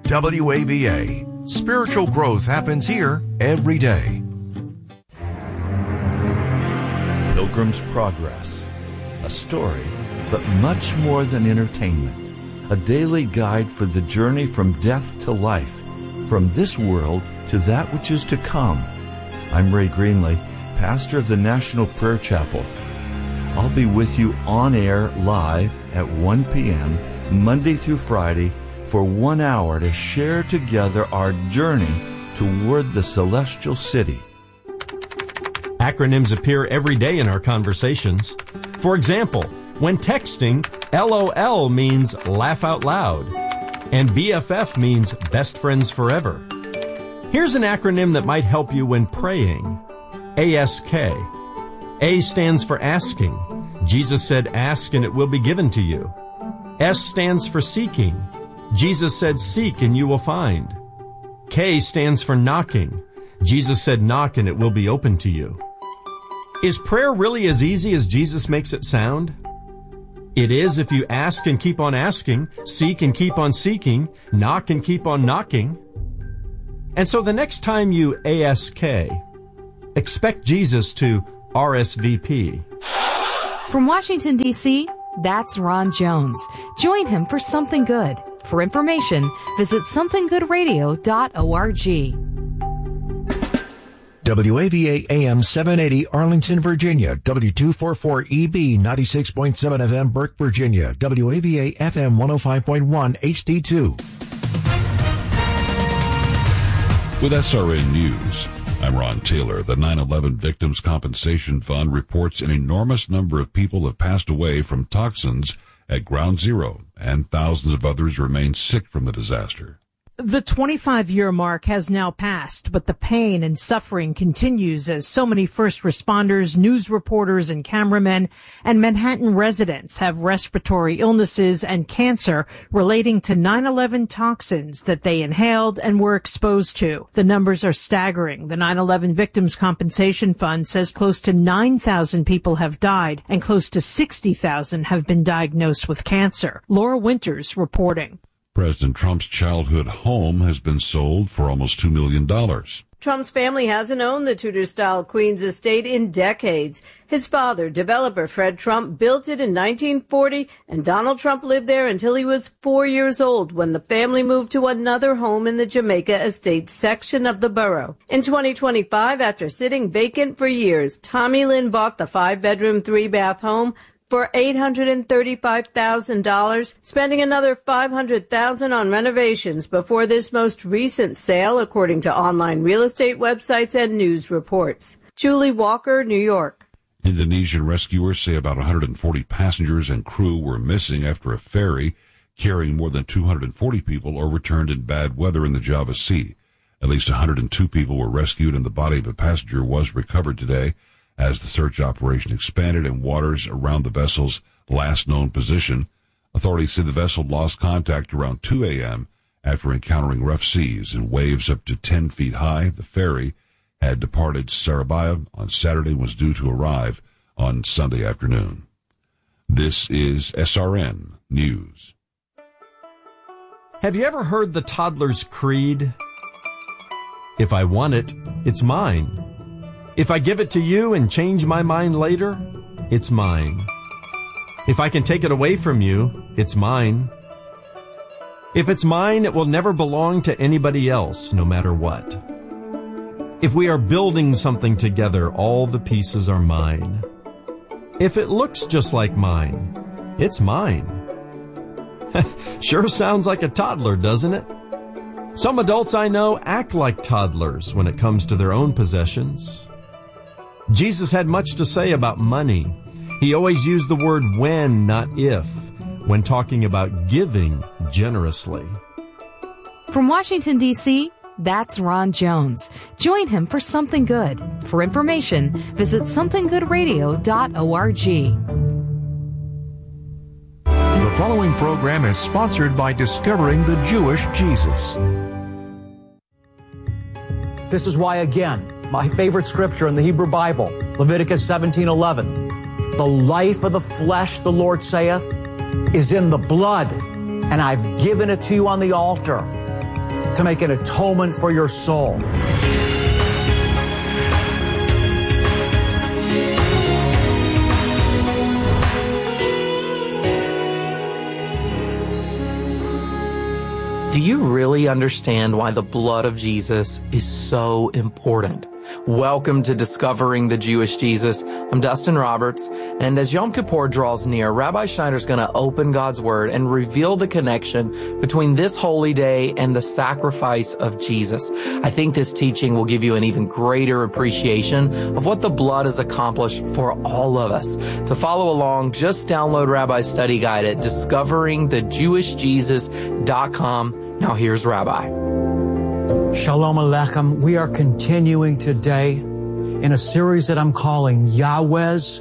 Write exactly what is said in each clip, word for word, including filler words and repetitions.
W A V A. Spiritual growth happens here every day. Pilgrim's Progress. A story, but much more than entertainment. A daily guide for the journey from death to life, from this world to that which is to come. I'm Ray Greenley, pastor of the National Prayer Chapel. I'll be with you on air live at one p.m. Monday through Friday for one hour to share together our journey toward the celestial city. Acronyms appear every day in our conversations. For example, when texting, LOL means laugh out loud, and B F F means best friends forever. Here's an acronym that might help you when praying. A S K. A stands for asking. Jesus said, ask and it will be given to you. S stands for seeking. Jesus said, seek and you will find. K stands for knocking. Jesus said, knock and it will be open to you. Is prayer really as easy as Jesus makes it sound? It is if you ask and keep on asking, seek and keep on seeking, knock and keep on knocking. And so the next time you A S K, expect Jesus to R S V P. From Washington, D C, that's Ron Jones. Join him for Something Good. For information, visit something good radio dot org. W A V A A M seven eighty Arlington, Virginia. W two forty-four E B ninety-six point seven F M Burke, Virginia. W A V A F M one oh five point one H D two. With S R N News, I'm Ron Taylor. The nine eleven Victims Compensation Fund reports an enormous number of people have passed away from toxins at Ground Zero, and thousands of others remain sick from the disaster. The twenty-five-year mark has now passed, but the pain and suffering continues as so many first responders, news reporters, and cameramen and Manhattan residents have respiratory illnesses and cancer relating to nine eleven toxins that they inhaled and were exposed to. The numbers are staggering. The nine eleven Victims Compensation Fund says close to nine thousand people have died and close to sixty thousand have been diagnosed with cancer. Laura Winters reporting. President Trump's childhood home has been sold for almost two million dollars. Trump's family hasn't owned the Tudor-style Queens estate in decades. His father, developer Fred Trump, built it in nineteen forty, and Donald Trump lived there until he was four years old when the family moved to another home in the Jamaica Estates section of the borough. In twenty twenty-five, after sitting vacant for years, Tommy Lynn bought the five-bedroom, three-bath home for eight hundred thirty-five thousand dollars, spending another five hundred thousand dollars on renovations before this most recent sale, according to online real estate websites and news reports. Julie Walker, New York. Indonesian rescuers say about one hundred forty passengers and crew were missing after a ferry carrying more than two hundred forty people or returned in bad weather in the Java Sea. At least one hundred two people were rescued and the body of a passenger was recovered today, as the search operation expanded in waters around the vessel's last known position. Authorities say the vessel lost contact around two a.m. after encountering rough seas and waves up to ten feet high. The ferry had departed Surabaya on Saturday and was due to arrive on Sunday afternoon. This is S R N News. Have you ever heard the toddler's creed? If I want it, it's mine. If I give it to you and change my mind later, it's mine. If I can take it away from you, it's mine. If it's mine, it will never belong to anybody else, no matter what. If we are building something together, all the pieces are mine. If it looks just like mine, it's mine. Sure sounds like a toddler, doesn't it? Some adults I know act like toddlers when it comes to their own possessions. Jesus had much to say about money. He always used the word when, not if, when talking about giving generously. From Washington, D C, that's Ron Jones. Join him for Something Good. For information, visit something good radio dot org. The following program is sponsored by Discovering the Jewish Jesus. This is why, again, my favorite scripture in the Hebrew Bible, Leviticus seventeen eleven. The life of the flesh, the Lord saith, is in the blood, and I've given it to you on the altar. to make an atonement for your soul. Do you really understand why the blood of Jesus is so important? Welcome to Discovering the Jewish Jesus. I'm Dustin Roberts, and as Yom Kippur draws near, Rabbi Schneider's going to open God's Word and reveal the connection between this holy day and the sacrifice of Jesus. I think this teaching will give you an even greater appreciation of what the blood has accomplished for all of us. To follow along, just download Rabbi's study guide at discovering the jewish jesus dot com. Now here's Rabbi. Shalom Aleichem. We are continuing today in a series that I'm calling Yahweh's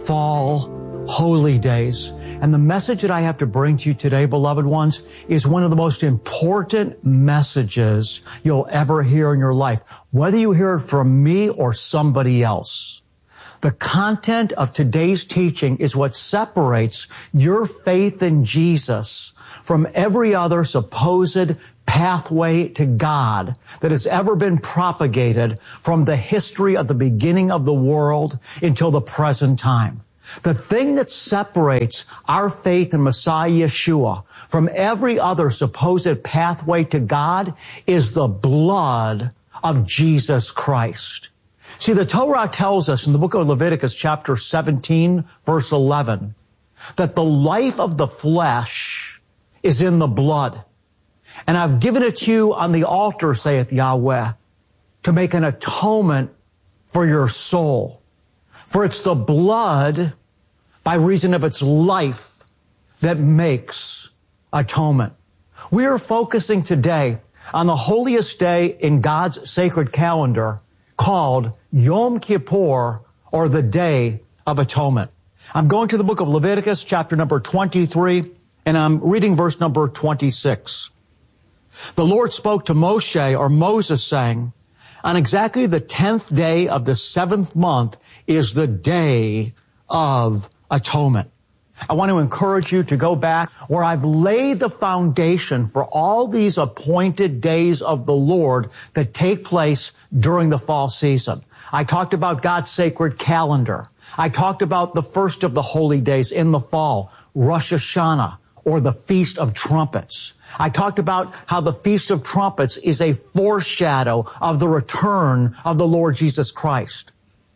Fall Holy Days. And the message that I have to bring to you today, beloved ones, is one of the most important messages you'll ever hear in your life, whether you hear it from me or somebody else. The content of today's teaching is what separates your faith in Jesus from every other supposed pathway to God that has ever been propagated from the history of the beginning of the world until the present time. The thing that separates our faith in Messiah Yeshua from every other supposed pathway to God is the blood of Jesus Christ. See, the Torah tells us in the book of Leviticus chapter seventeen, verse eleven, that the life of the flesh is in the blood. And I've given it to you on the altar, saith Yahweh, to make an atonement for your soul. For it's the blood, by reason of its life, that makes atonement. We are focusing today on the holiest day in God's sacred calendar called Yom Kippur, or the Day of Atonement. I'm going to the book of Leviticus, chapter number twenty-three, and I'm reading verse number twenty-six. The Lord spoke to Moshe, or Moses, saying, on exactly the tenth day of the seventh month is the Day of Atonement. I want to encourage you to go back where I've laid the foundation for all these appointed days of the Lord that take place during the fall season. I talked about God's sacred calendar. I talked about the first of the holy days in the fall, Rosh Hashanah, or the Feast of Trumpets. I talked about how the Feast of Trumpets is a foreshadow of the return of the Lord Jesus Christ.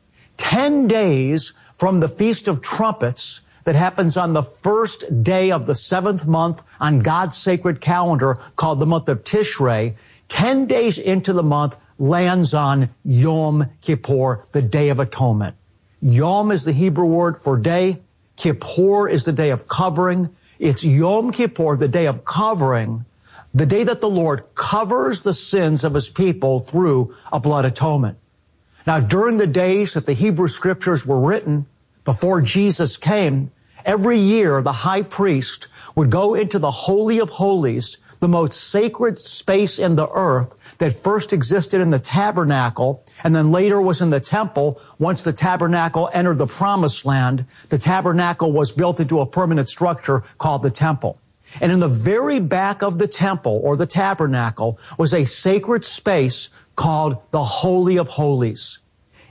Ten days from the Feast of Trumpets that happens on the first day of the seventh month on God's sacred calendar called the month of Tishrei, ten days into the month lands on Yom Kippur, the Day of Atonement. Yom is the Hebrew word for day. Kippur is the day of covering. It's Yom Kippur, the day of covering, the day that the Lord covers the sins of his people through a blood atonement. Now, during the days that the Hebrew scriptures were written, before Jesus came, every year the high priest would go into the Holy of Holies, the most sacred space in the earth that first existed in the tabernacle and then later was in the temple. Once the tabernacle entered the promised land, the tabernacle was built into a permanent structure called the temple. And in the very back of the temple or the tabernacle was a sacred space called the Holy of Holies.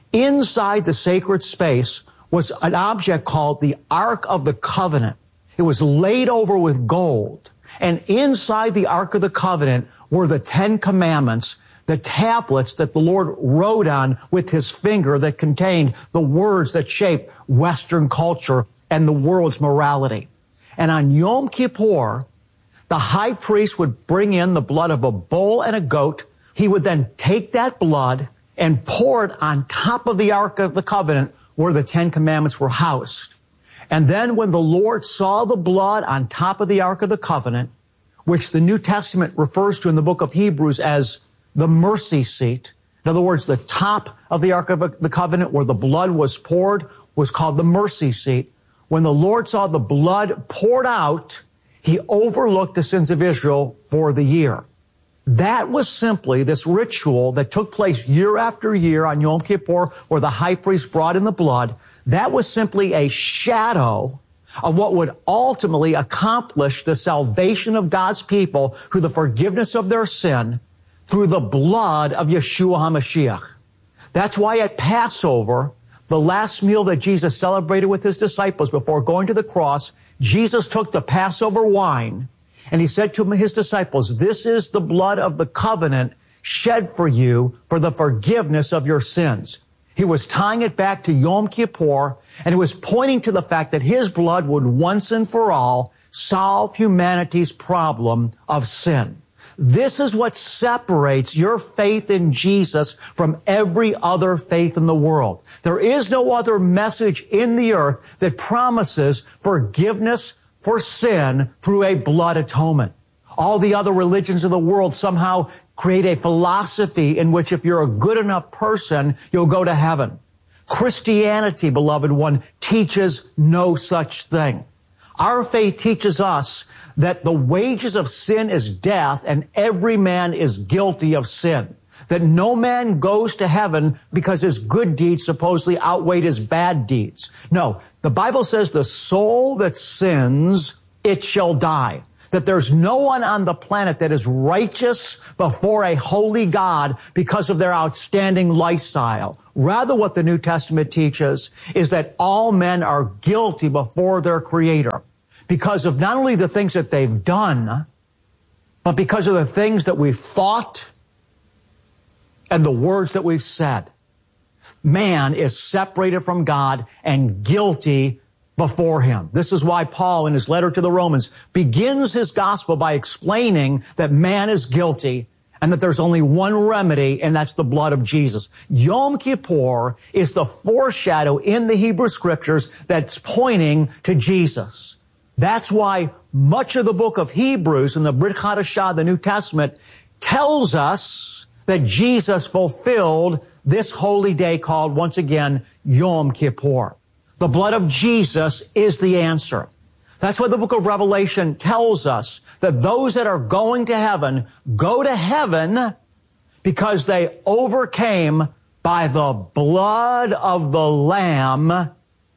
Inside the sacred space was an object called the Ark of the Covenant. It was laid over with gold. And inside the Ark of the Covenant were the Ten Commandments, the tablets that the Lord wrote on with his finger that contained the words that shaped Western culture and the world's morality. And on Yom Kippur, the high priest would bring in the blood of a bull and a goat. He would then take that blood and pour it on top of the Ark of the Covenant where the Ten Commandments were housed. And then when the Lord saw the blood on top of the Ark of the Covenant, which the New Testament refers to in the book of Hebrews as the mercy seat, in other words, the top of the Ark of the Covenant where the blood was poured was called the mercy seat. When the Lord saw the blood poured out, he overlooked the sins of Israel for the year. That was simply this ritual that took place year after year on Yom Kippur where the high priest brought in the blood. That was simply a shadow of what would ultimately accomplish the salvation of God's people through the forgiveness of their sin through the blood of Yeshua HaMashiach. That's why at Passover, the last meal that Jesus celebrated with his disciples before going to the cross, Jesus took the Passover wine and he said to his disciples, this is the blood of the covenant shed for you for the forgiveness of your sins. He was tying it back to Yom Kippur, and he was pointing to the fact that his blood would once and for all solve humanity's problem of sin. This is what separates your faith in Jesus from every other faith in the world. There is no other message in the earth that promises forgiveness for sin through a blood atonement. All the other religions of the world somehow create a philosophy in which if you're a good enough person, you'll go to heaven. Christianity, beloved one, teaches no such thing. Our faith teaches us that the wages of sin is death and every man is guilty of sin. That no man goes to heaven because his good deeds supposedly outweigh his bad deeds. No, the Bible says the soul that sins, it shall die. That there's no one on the planet that is righteous before a holy God because of their outstanding lifestyle. Rather, what the New Testament teaches is that all men are guilty before their Creator because of not only the things that they've done, but because of the things that we've thought and the words that we've said. Man is separated from God and guilty before him. This is why Paul, in his letter to the Romans, begins his gospel by explaining that man is guilty and that there's only one remedy, and that's the blood of Jesus. Yom Kippur is the foreshadow in the Hebrew Scriptures that's pointing to Jesus. That's why much of the book of Hebrews in the Brit Hadashah, the New Testament, tells us that Jesus fulfilled this holy day called, once again, Yom Kippur. The blood of Jesus is the answer. That's why the book of Revelation tells us that those that are going to heaven go to heaven because they overcame by the blood of the Lamb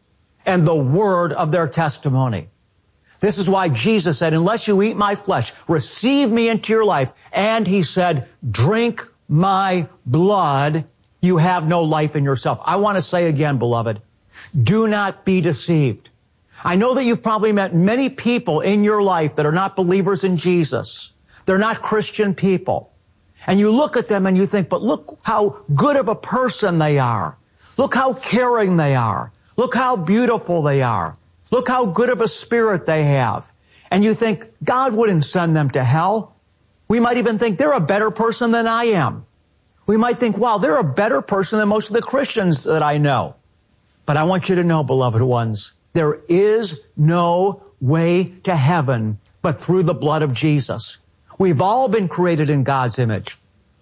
and the word of their testimony. This is why Jesus said, unless you eat my flesh, receive me into your life. And he said, drink my blood, you have no life in yourself. I want to say again, beloved, do not be deceived. I know that you've probably met many people in your life that are not believers in Jesus. They're not Christian people. And you look at them and you think, but look how good of a person they are. Look how caring they are. Look how beautiful they are. Look how good of a spirit they have. And you think, God wouldn't send them to hell. We might even think they're a better person than I am. We might think, wow, they're a better person than most of the Christians that I know. But I want you to know, beloved ones, there is no way to heaven but through the blood of Jesus. We've all been created in God's image.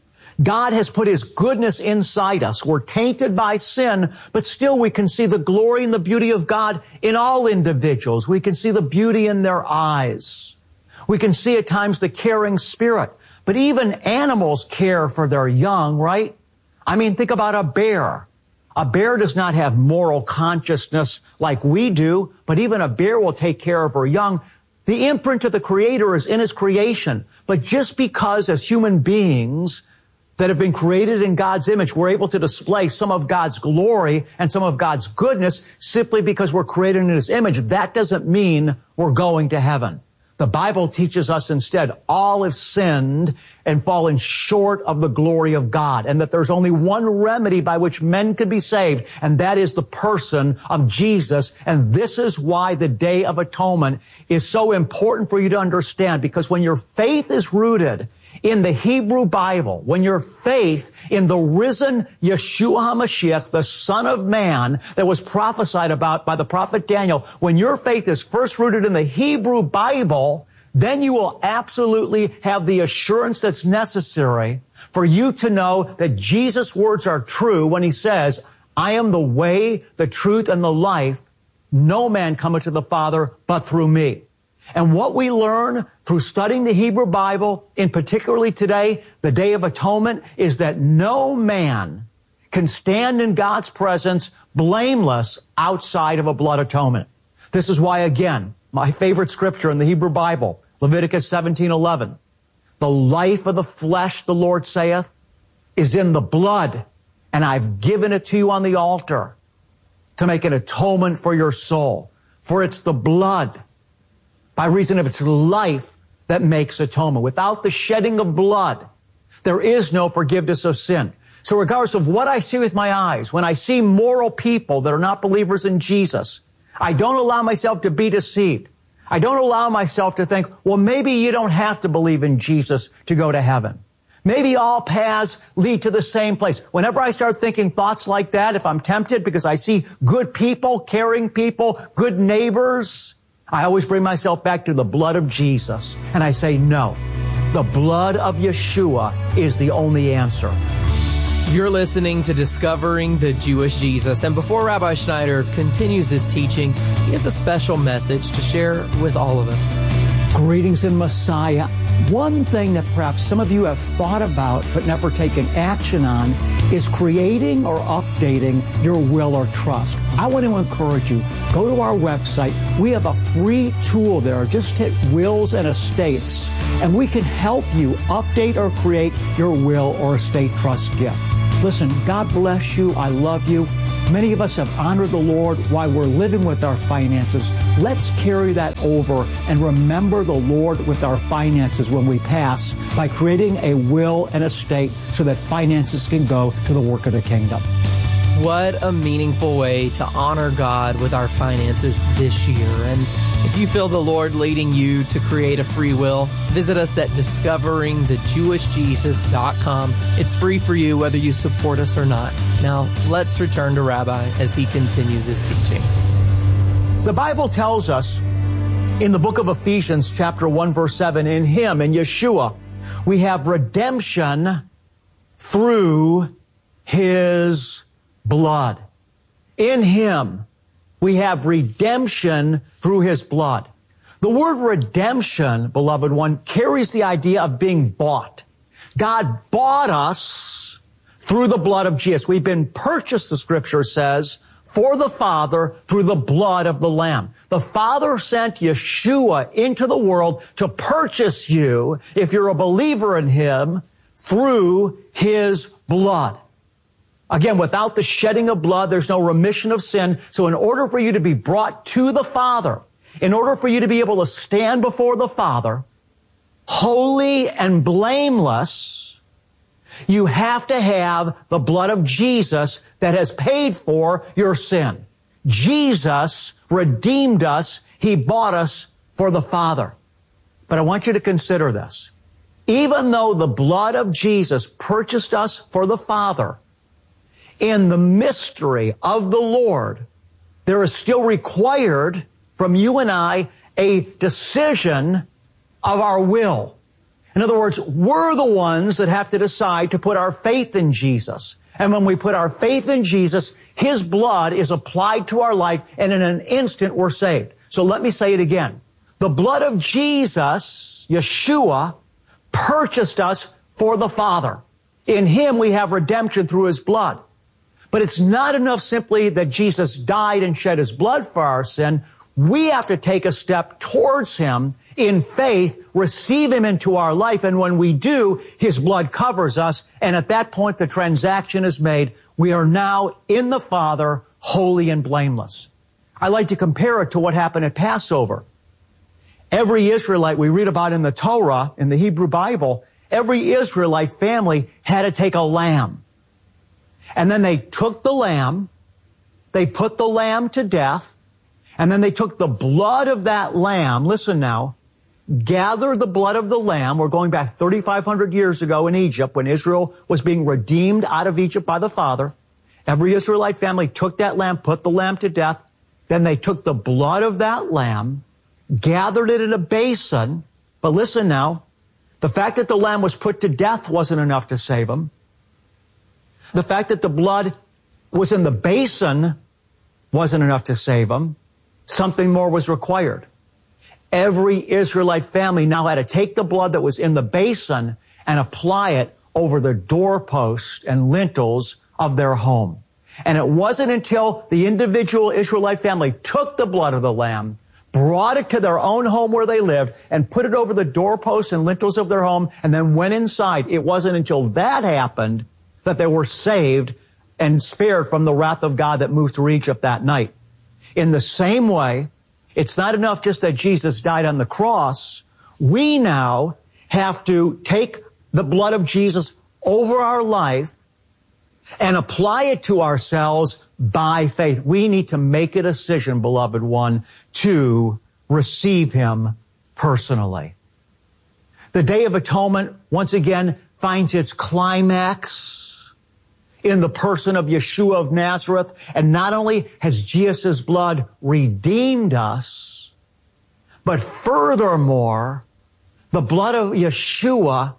God has put His goodness inside us. We're tainted by sin, but still we can see the glory and the beauty of God in all individuals. We can see the beauty in their eyes. We can see at times the caring spirit. But even animals care for their young, right? I mean, think about a bear. A bear does not have moral consciousness like we do, but even a bear will take care of her young. The imprint of the Creator is in His creation. But just because as human beings that have been created in God's image, we're able to display some of God's glory and some of God's goodness simply because we're created in His image, that doesn't mean we're going to heaven. The Bible teaches us instead all have sinned and fallen short of the glory of God, and that there's only one remedy by which men could be saved, and that is the person of Jesus. And this is why the Day of Atonement is so important for you to understand, because when your faith is rooted in the Hebrew Bible, when your faith in the risen Yeshua HaMashiach, the Son of Man that was prophesied about by the prophet Daniel, when your faith is first rooted in the Hebrew Bible, then you will absolutely have the assurance that's necessary for you to know that Jesus' words are true when He says, I am the way, the truth, and the life. No man cometh to the Father but through me. And what we learn through studying the Hebrew Bible, in particularly today, the Day of Atonement, is that no man can stand in God's presence blameless outside of a blood atonement. This is why, again, my favorite scripture in the Hebrew Bible, Leviticus seventeen eleven. The life of the flesh, the Lord saith, is in the blood, and I've given it to you on the altar to make an atonement for your soul. For it's the blood, by reason of its life, that makes atonement. Without the shedding of blood, there is no forgiveness of sin. So regardless of what I see with my eyes, when I see moral people that are not believers in Jesus, I don't allow myself to be deceived. I don't allow myself to think, well, maybe you don't have to believe in Jesus to go to heaven. Maybe all paths lead to the same place. Whenever I start thinking thoughts like that, if I'm tempted because I see good people, caring people, good neighbors, I always bring myself back to the blood of Jesus. And I say, no, the blood of Yeshua is the only answer. You're listening to Discovering the Jewish Jesus. And before Rabbi Schneider continues his teaching, he has a special message to share with all of us. Greetings in Messiah. One thing that perhaps some of you have thought about but never taken action on is creating or updating your will or trust. I want to encourage you, go to our website. We have a free tool there. Just hit Wills and Estates, and we can help you update or create your will or estate trust gift. Listen, God bless you. I love you. Many of us have honored the Lord while we're living with our finances. Let's carry that over and remember the Lord with our finances when we pass by creating a will and estate so that finances can go to the work of the kingdom. What a meaningful way to honor God with our finances this year. And if you feel the Lord leading you to create a free will, visit us at discovering the jewish jesus dot com. It's free for you whether you support us or not. Now, let's return to Rabbi as he continues his teaching. The Bible tells us in the book of Ephesians, chapter one, verse seven, in Him, in Yeshua, we have redemption through His blood. In Him, we have redemption through His blood. The word redemption, beloved one, carries the idea of being bought. God bought us through the blood of Jesus. We've been purchased, the Scripture says, for the Father through the blood of the Lamb. The Father sent Yeshua into the world to purchase you, if you're a believer in Him, through His blood. Again, without the shedding of blood, there's no remission of sin. So in order for you to be brought to the Father, in order for you to be able to stand before the Father, holy and blameless, you have to have the blood of Jesus that has paid for your sin. Jesus redeemed us. He bought us for the Father. But I want you to consider this. Even though the blood of Jesus purchased us for the Father, in the mystery of the Lord, there is still required from you and I a decision of our will. In other words, we're the ones that have to decide to put our faith in Jesus. And when we put our faith in Jesus, His blood is applied to our life, and in an instant we're saved. So let me say it again. The blood of Jesus, Yeshua, purchased us for the Father. In Him we have redemption through His blood. But it's not enough simply that Jesus died and shed His blood for our sin. We have to take a step towards Him in faith, receive Him into our life, and when we do, His blood covers us, and at that point the transaction is made. We are now in the Father, holy and blameless. I like to compare it to what happened at Passover. Every Israelite we read about in the Torah, in the Hebrew Bible, every Israelite family had to take a lamb. And then they took the lamb, they put the lamb to death, and then they took the blood of that lamb, listen now, gathered the blood of the lamb. We're going back thirty-five hundred years ago in Egypt when Israel was being redeemed out of Egypt by the Father. Every Israelite family took that lamb, put the lamb to death. Then they took the blood of that lamb, gathered it in a basin. But listen now, the fact that the lamb was put to death wasn't enough to save him. The fact that the blood was in the basin wasn't enough to save them. Something more was required. Every Israelite family now had to take the blood that was in the basin and apply it over the doorposts and lintels of their home. And it wasn't until the individual Israelite family took the blood of the lamb, brought it to their own home where they lived, and put it over the doorposts and lintels of their home, and then went inside. It wasn't until that happened that they were saved and spared from the wrath of God that moved through Egypt that night. In the same way, it's not enough just that Jesus died on the cross. We now have to take the blood of Jesus over our life and apply it to ourselves by faith. We need to make a decision, beloved one, to receive him personally. The Day of Atonement, once again, finds its climax in the person of Yeshua of Nazareth. And not only has Jesus' blood redeemed us, but furthermore, the blood of Yeshua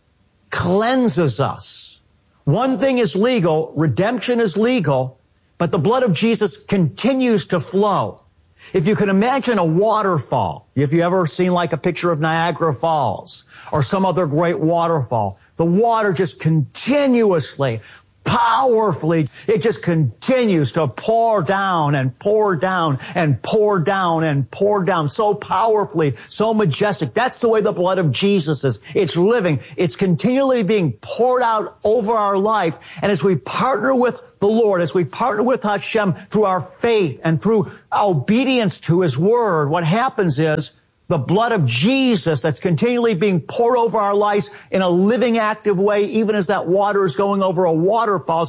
cleanses us. One thing is legal, redemption is legal, but the blood of Jesus continues to flow. If you can imagine a waterfall, if you ever seen like a picture of Niagara Falls or some other great waterfall, the water just continuously, powerfully, it just continues to pour down and pour down and pour down and pour down so powerfully, so majestic. That's the way the blood of Jesus is. It's living. It's continually being poured out over our life. And as we partner with the Lord, as we partner with Hashem through our faith and through obedience to his word, what happens is the blood of Jesus that's continually being poured over our lives in a living, active way, even as that water is going over a waterfall,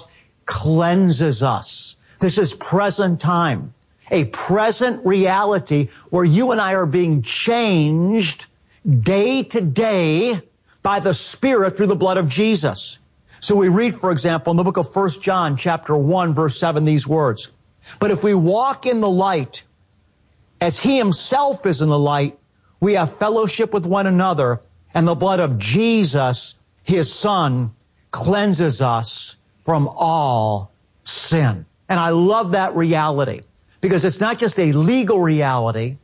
cleanses us. This is present time, a present reality where you and I are being changed day to day by the Spirit through the blood of Jesus. So we read, for example, in the book of First John, chapter one, verse seven, these words, "But if we walk in the light, as he himself is in the light, we have fellowship with one another, and the blood of Jesus, his Son, cleanses us from all sin." And I love that reality because it's not just a legal reality,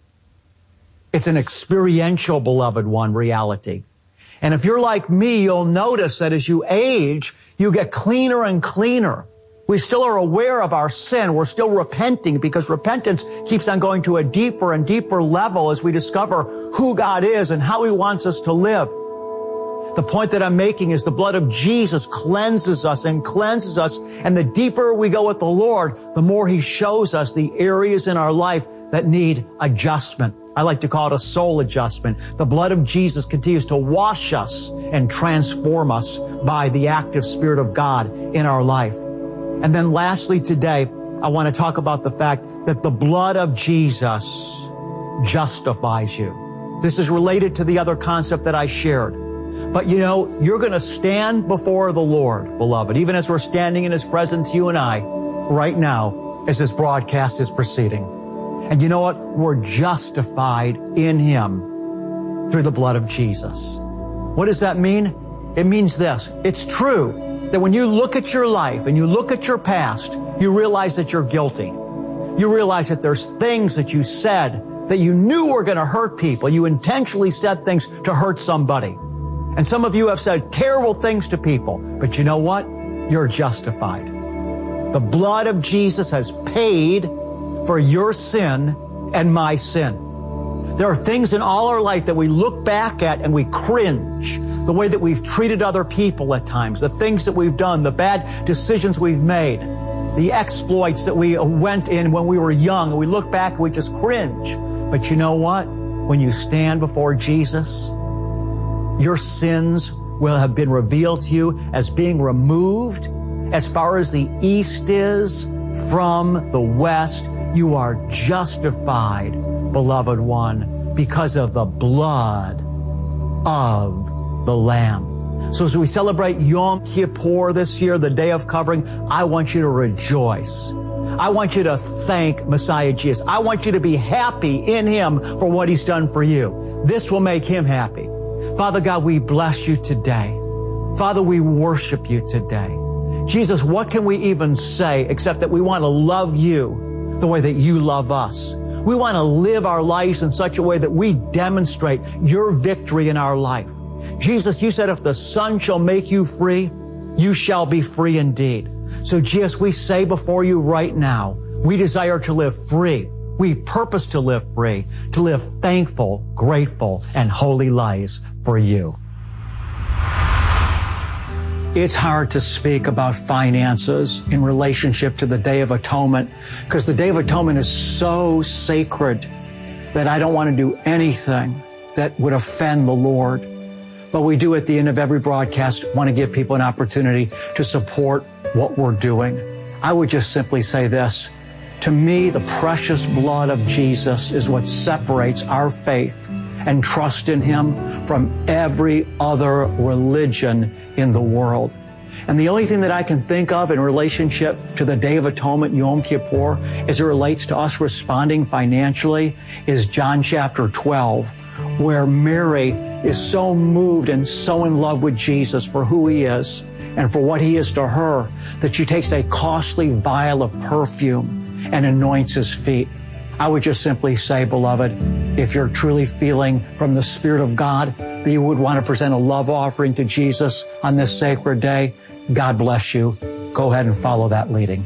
it's an experiential, beloved one, reality. And if you're like me, you'll notice that as you age, you get cleaner and cleaner. We still are aware of our sin. We're still repenting because repentance keeps on going to a deeper and deeper level as we discover who God is and how he wants us to live. The point that I'm making is the blood of Jesus cleanses us and cleanses us. And the deeper we go with the Lord, the more he shows us the areas in our life that need adjustment. I like to call it a soul adjustment. The blood of Jesus continues to wash us and transform us by the active Spirit of God in our life. And then lastly today, I want to talk about the fact that the blood of Jesus justifies you. This is related to the other concept that I shared. But you know, you're going to stand before the Lord, beloved, even as we're standing in his presence, you and I, right now, as this broadcast is proceeding. And you know what? We're justified in him through the blood of Jesus. What does that mean? It means this. It's true that when you look at your life and you look at your past, you realize that you're guilty. You realize that there's things that you said that you knew were going to hurt people. You intentionally said things to hurt somebody. And some of you have said terrible things to people. But you know what? You're justified. The blood of Jesus has paid for your sin and my sin. There are things in all our life that we look back at and we cringe. The way that we've treated other people at times, the things that we've done, the bad decisions we've made, the exploits that we went in when we were young, and we look back and we just cringe. But you know what? When you stand before Jesus, your sins will have been revealed to you as being removed as far as the east is from the west. You are justified, beloved one, because of the blood of the Lamb. So as we celebrate Yom Kippur this year, the Day of Covering, I want you to rejoice. I want you to thank Messiah Jesus. I want you to be happy in him for what he's done for you. This will make him happy. Father God, we bless you today. Father, we worship you today. Jesus, what can we even say except that we want to love you the way that you love us? We want to live our lives in such a way that we demonstrate your victory in our life. Jesus, you said if the Son shall make you free, you shall be free indeed. So Jesus, we say before you right now, we desire to live free We purpose to live free, to live thankful, grateful, and holy lives for you. It's hard to speak about finances in relationship to the Day of Atonement because the Day of Atonement is so sacred that I don't want to do anything that would offend the Lord. But we do at the end of every broadcast want to give people an opportunity to support what we're doing. I would just simply say this. To me, the precious blood of Jesus is what separates our faith and trust in Him from every other religion in the world. And the only thing that I can think of in relationship to the Day of Atonement, Yom Kippur, as it relates to us responding financially, is John chapter twelve, where Mary is so moved and so in love with Jesus for who He is and for what He is to her, that she takes a costly vial of perfume and anoints His feet. I would just simply say, beloved, if you're truly feeling from the Spirit of God that you would want to present a love offering to Jesus on this sacred day, God bless you. Go ahead and follow that leading.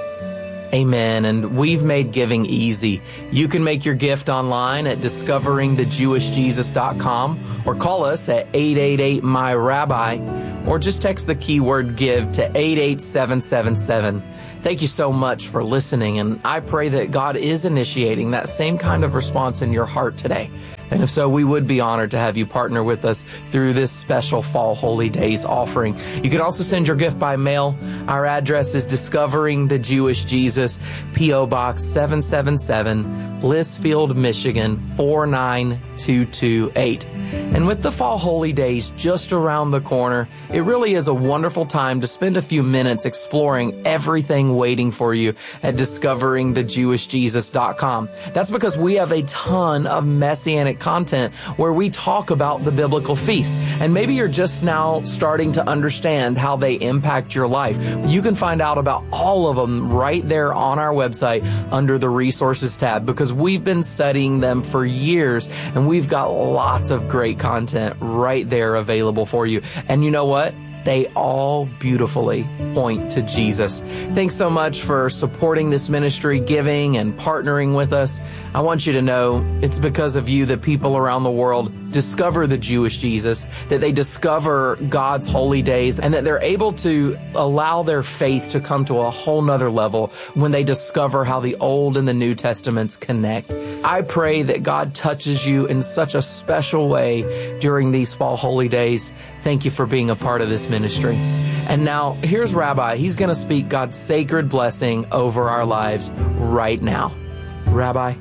Amen. And we've made giving easy. You can make your gift online at discovering the jewish jesus dot com or call us at eight eight eight M Y rabbi or just text the keyword give to eight eight seven seven seven. Thank you so much for listening, and I pray that God is initiating that same kind of response in your heart today. And if so, we would be honored to have you partner with us through this special Fall Holy Days offering. You can also send your gift by mail. Our address is Discovering the Jewish Jesus, P O Box seven seven seven, Blissfield, Michigan four nine two two eight. And with the Fall Holy Days just around the corner, it really is a wonderful time to spend a few minutes exploring everything waiting for you at discovering the jewish jesus dot com. That's because we have a ton of messianic content where we talk about the biblical feasts. And maybe you're just now starting to understand how they impact your life. You can find out about all of them right there on our website under the Resources tab, because we've been studying them for years and we've got lots of great content right there available for you. And you know what? They all beautifully point to Jesus. Thanks so much for supporting this ministry, giving and partnering with us. I want you to know it's because of you that people around the world discover the Jewish Jesus, that they discover God's holy days, and that they're able to allow their faith to come to a whole nother level when they discover how the Old and the New Testaments connect. I pray that God touches you in such a special way during these fall holy days. Thank you for being a part of this ministry. And now, here's Rabbi. He's going to speak God's sacred blessing over our lives right now. Rabbi.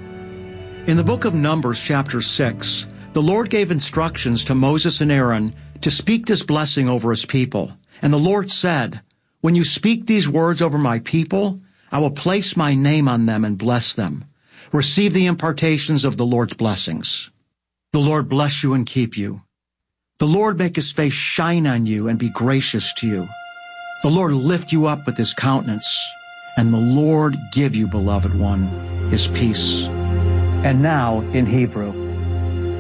In the book of Numbers, chapter six, the Lord gave instructions to Moses and Aaron to speak this blessing over His people. And the Lord said, "When you speak these words over my people, I will place my name on them and bless them. Receive the impartations of the Lord's blessings. The Lord bless you and keep you. The Lord make His face shine on you and be gracious to you. The Lord lift you up with His countenance, and the Lord give you, beloved one, His peace." And now, in Hebrew,